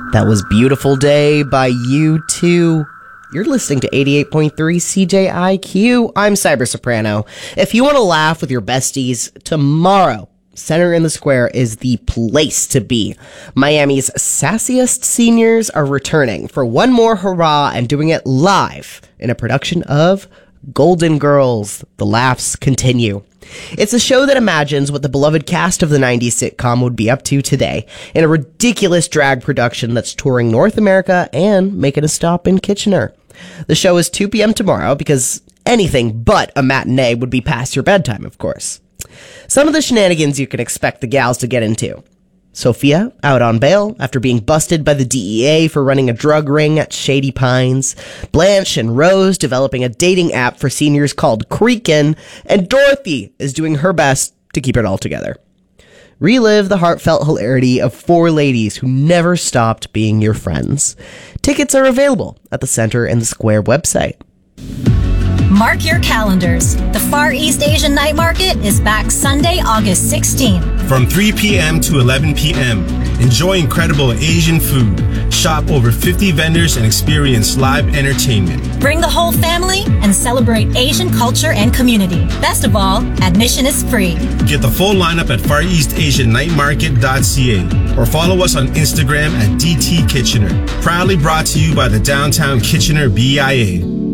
That was Beautiful Day by U2. You're listening to 88.3 CJIQ. I'm Cyber Soprano. If you want to laugh with your besties, tomorrow, Center in the Square is the place to be. Miami's sassiest seniors are returning for one more hurrah and doing it live in a production of Golden Girls. The laughs continue. It's a show that imagines what the beloved cast of the 90s sitcom would be up to today in a ridiculous drag production that's touring North America and making a stop in Kitchener. The show is 2 p.m. tomorrow because anything but a matinee would be past your bedtime, of course. Some of the shenanigans you can expect the gals to get into. Sophia, out on bail after being busted by the DEA for running a drug ring at Shady Pines. Blanche and Rose developing a dating app for seniors called Creakin'. And Dorothy is doing her best to keep it all together. Relive the heartfelt hilarity of four ladies who never stopped being your friends. Tickets are available at the Center in the Square website. Mark your calendars. The Far East Asian Night Market is back Sunday, August 16th. From 3 p.m. to 11 p.m. Enjoy incredible Asian food. Shop over 50 vendors and experience live entertainment. Bring the whole family and celebrate Asian culture and community. Best of all, admission is free. Get the full lineup at FarEastAsianNightMarket.ca or follow us on Instagram at DT Kitchener. Proudly brought to you by the Downtown Kitchener BIA.